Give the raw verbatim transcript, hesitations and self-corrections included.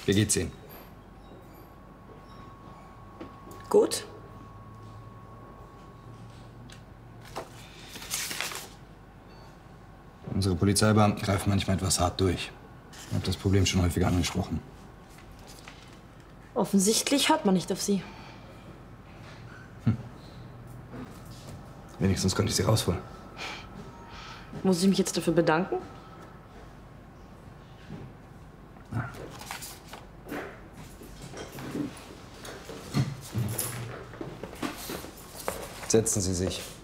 Wie geht's Ihnen? Gut. Unsere Polizeibeamten greifen manchmal etwas hart durch. Ich habe das Problem schon häufiger angesprochen. Offensichtlich hört man nicht auf Sie. Hm. Wenigstens konnte ich Sie rausholen. Muss ich mich jetzt dafür bedanken? Ja. Setzen Sie sich.